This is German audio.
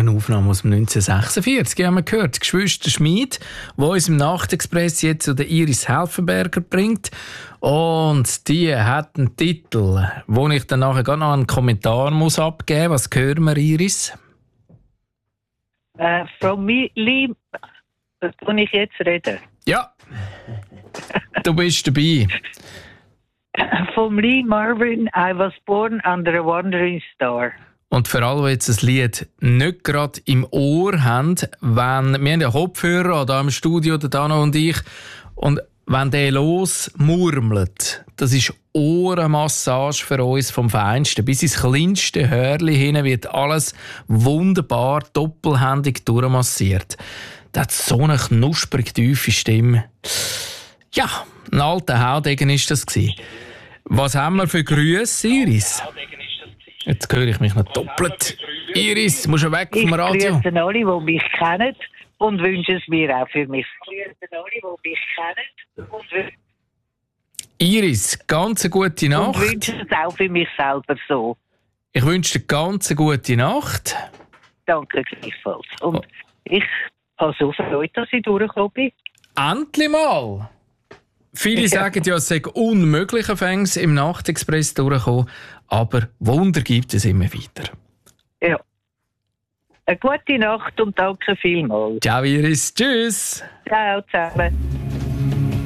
eine Aufnahme aus dem 1946, haben wir gehört. Geschwister Schmid, die uns im Nachtexpress jetzt zu der Iris Helfenberger bringt. Und die hat einen Titel, wo ich dann nachher noch einen Kommentar muss abgeben muss. Was hören wir, Iris? From me, Lee, das kann ich jetzt reden. Ja, du bist dabei. From Lee Marvin, I was born under a wandering star. Und für alle, die jetzt das Lied nicht gerade im Ohr haben, wir haben ja Kopfhörer da im Studio, der Dano und ich, und wenn der losmurmelt, das ist Ohrenmassage für uns vom Feinsten. Bis ins kleinste Hörli hin wird alles wunderbar doppelhändig durchmassiert. Der hat so eine knusprig tiefe Stimme. Ja, ein alter Haudegen war das. Was haben wir für Grüße, Iris? Jetzt höre ich mich noch doppelt. Iris, musst du weg vom Radio? Ich grüße alle, die mich kennen und wünsche es mir auch für mich. Iris, ganz eine gute Nacht. Und wünsche es auch für mich selber so. Ich wünsche dir ganz eine gute Nacht. Danke gleichfalls. Und ich habe so Freude, dass ich durchgekommen bin. Endlich mal! Viele sagen ja, es sei unmöglich, Fängs im Nachtexpress durchzukommen, aber Wunder gibt es immer wieder. Ja. Eine gute Nacht und danke vielmals. Ciao Iris, tschüss! Ciao zusammen.